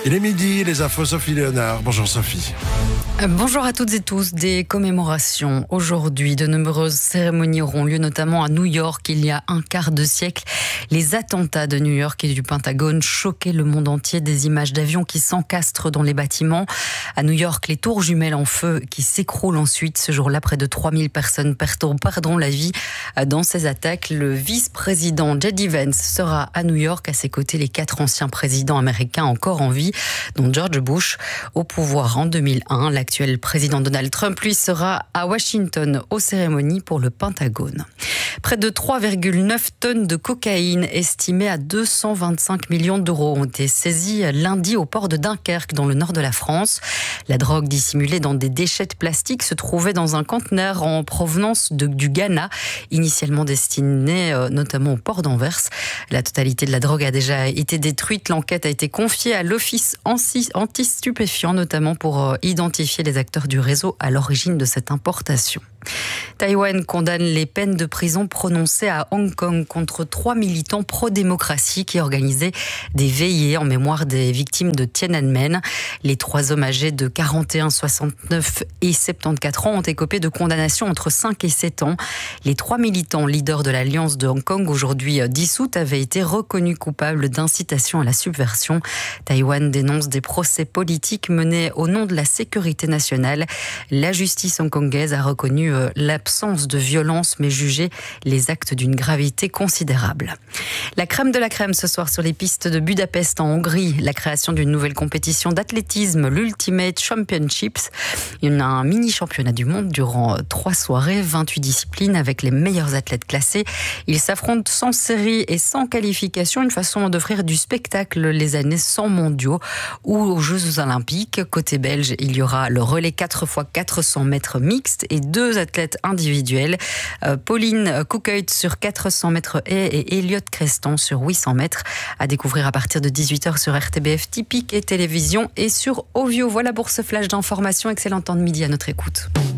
Il est midi, les infos, Sophie Léonard. Bonjour Sophie. Bonjour à toutes et tous. Des commémorations aujourd'hui. De nombreuses cérémonies auront lieu, notamment à New York. Il y a un quart de siècle, les attentats de New York et du Pentagone choquaient le monde entier. Des images d'avions qui s'encastrent dans les bâtiments. À New York, les tours jumelles en feu qui s'écroulent ensuite. Ce jour-là, près de 3000 personnes perdront la vie dans ces attaques. Le vice-président J.D. Vance sera à New York. À ses côtés, les 4 anciens présidents américains encore en vie, dont George Bush au pouvoir en 2001. L'actuel président Donald Trump, lui, sera à Washington aux cérémonies pour le Pentagone. Près de 3,9 tonnes de cocaïne estimées à 225 millions d'euros ont été saisies lundi au port de Dunkerque dans le nord de la France. La drogue dissimulée dans des déchets de plastique se trouvait dans un conteneur en provenance du Ghana, initialement destiné notamment au port d'Anvers. La totalité de la drogue a déjà été détruite. L'enquête a été confiée à l'Office anti-stupéfiants, notamment pour identifier les acteurs du réseau à l'origine de cette importation. Taïwan condamne les peines de prison prononcées à Hong Kong contre 3 militants pro-démocratie qui organisaient des veillées en mémoire des victimes de Tiananmen. Les 3 hommes âgés de 41, 69 et 74 ans ont écopé de condamnations entre 5 et 7 ans. Les 3 militants leaders de l'Alliance de Hong Kong, aujourd'hui dissoute, avaient été reconnus coupables d'incitation à la subversion. Taïwan dénonce des procès politiques menés au nom de la sécurité nationale. La justice hongkongaise a reconnu l'absence de violence, mais jugé les actes d'une gravité considérable. La crème de la crème ce soir sur les pistes de Budapest en Hongrie. La création d'une nouvelle compétition d'athlétisme, l'Ultimate Championships. Il y a un mini-championnat du monde durant 3 soirées, 28 disciplines avec les meilleurs athlètes classés. Ils s'affrontent sans série et sans qualification, une façon d'offrir du spectacle les années sans mondiaux ou aux Jeux Olympiques. Côté belge, il y aura le relais 4x400 mètres mixte et 2 athlètes individuels. Pauline Couqueut sur 400 mètres haies et Elliot Creston sur 800 mètres. À découvrir à partir de 18h sur RTBF Typique et Télévision et sur Ovio. Voilà pour ce flash d'information. Excellent temps de midi à notre écoute.